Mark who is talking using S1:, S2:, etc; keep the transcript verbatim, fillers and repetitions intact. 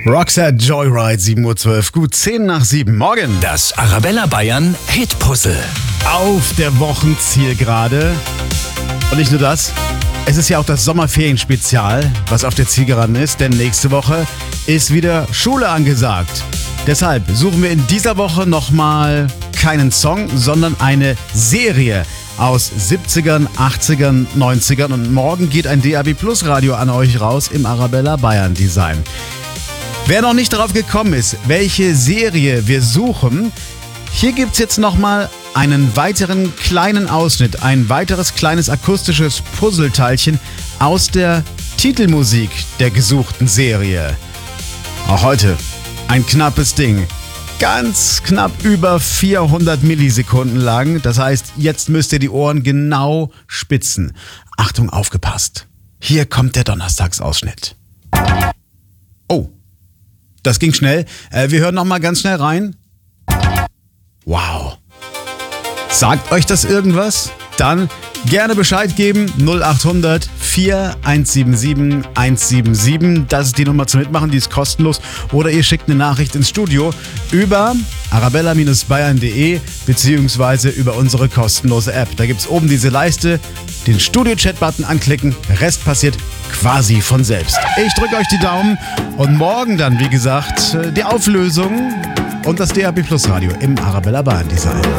S1: Roxette Joyride, sieben Uhr zwölf, gut zehn nach sieben. Morgen.
S2: Das Arabella Bayern Hitpuzzle.
S1: Auf der Wochenzielgerade. Und nicht nur das, es ist ja auch das Sommerferienspezial, was auf der Zielgeraden ist, denn nächste Woche ist wieder Schule angesagt. Deshalb suchen wir in dieser Woche nochmal keinen Song, sondern eine Serie aus siebzigern, achtzigern, neunzigern. Und morgen geht ein D A B Plus Radio an euch raus im Arabella Bayern Design. Wer noch nicht darauf gekommen ist, welche Serie wir suchen, hier gibt es jetzt nochmal einen weiteren kleinen Ausschnitt, ein weiteres kleines akustisches Puzzleteilchen aus der Titelmusik der gesuchten Serie. Auch heute ein knappes Ding. Ganz knapp über vierhundert Millisekunden lang. Das heißt, jetzt müsst ihr die Ohren genau spitzen. Achtung, aufgepasst. Hier kommt der Donnerstagsausschnitt. Oh, das ging schnell. Äh, wir hören nochmal ganz schnell rein. Wow. Sagt euch das irgendwas? Dann gerne Bescheid geben. null acht hundert, vier eins sieben sieben, eins sieben sieben. Das ist die Nummer zum Mitmachen, die ist kostenlos. Oder ihr schickt eine Nachricht ins Studio über arabella Bayern punkt de beziehungsweise über unsere kostenlose App. Da gibt es oben diese Leiste, den Studio-Chat-Button anklicken. Der Rest passiert quasi von selbst. Ich drücke euch die Daumen und morgen dann, wie gesagt, die Auflösung und das D A B Plus Radio im Arabella Bayern Design.